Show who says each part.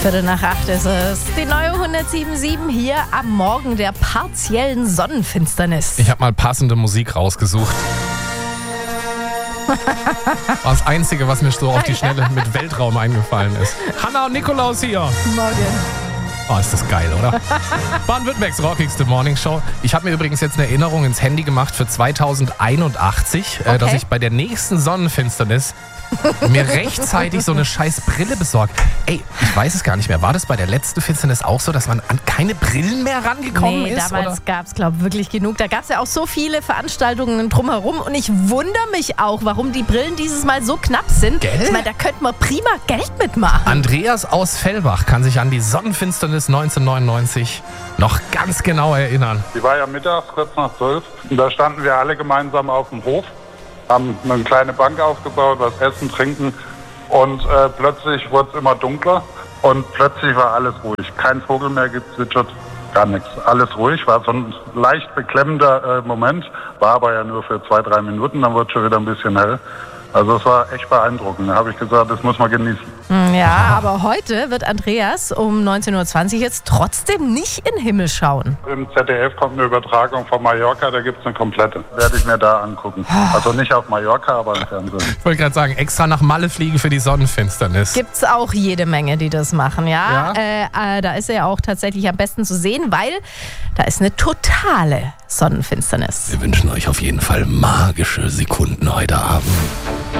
Speaker 1: 7:15 ist es. Die neue 107.7 hier am Morgen der partiellen Sonnenfinsternis.
Speaker 2: Ich habe mal passende Musik rausgesucht. War das Einzige, was mir so auf die Schnelle mit Weltraum eingefallen ist. Hanna und Nikolaus hier.
Speaker 1: Morgen.
Speaker 2: Oh, ist das geil, oder? Baden-Württembergs rockigste Morningshow. Ich habe mir übrigens jetzt eine Erinnerung ins Handy gemacht für 2081, dass ich bei der nächsten Sonnenfinsternis mir rechtzeitig so eine scheiß Brille besorgt. Ey, ich weiß es gar nicht mehr. War das bei der letzten Finsternis auch so, dass man an keine Brillen mehr rangekommen ist?
Speaker 1: Damals gab es, glaube ich, wirklich genug. Da gab es ja auch so viele Veranstaltungen drumherum. Und ich wundere mich auch, warum die Brillen dieses Mal so knapp sind.
Speaker 2: Gell?
Speaker 1: Ich meine, da könnte man prima Geld mitmachen.
Speaker 2: Andreas aus Fellbach kann sich an die Sonnenfinsternis 1999 noch ganz genau erinnern.
Speaker 3: Die war ja mittags, kurz nach 12. Und da standen wir alle gemeinsam auf dem Hof, haben eine kleine Bank aufgebaut, was essen, trinken. Und plötzlich wurde es immer dunkler und plötzlich war alles ruhig. Kein Vogel mehr gezwitschert, gar nichts. Alles ruhig, war so ein leicht beklemmender Moment. War aber ja nur für 2-3 Minuten, dann wurde es schon wieder ein bisschen hell. Also es war echt beeindruckend. Da habe ich gesagt, das muss man genießen.
Speaker 1: Ja, aber heute wird Andreas um 19:20 Uhr jetzt trotzdem nicht in den Himmel schauen.
Speaker 3: Im ZDF kommt eine Übertragung von Mallorca, da gibt es eine komplette. Werde ich mir da angucken. Also nicht auf Mallorca, aber im Fernsehen.
Speaker 2: Ich wollte gerade sagen, extra nach Malle fliegen für die Sonnenfinsternis.
Speaker 1: Gibt's auch jede Menge, die das machen, ja? Da ist er ja auch tatsächlich am besten zu sehen, weil da ist eine totale Sonnenfinsternis.
Speaker 2: Wir wünschen euch auf jeden Fall magische Sekunden heute Abend.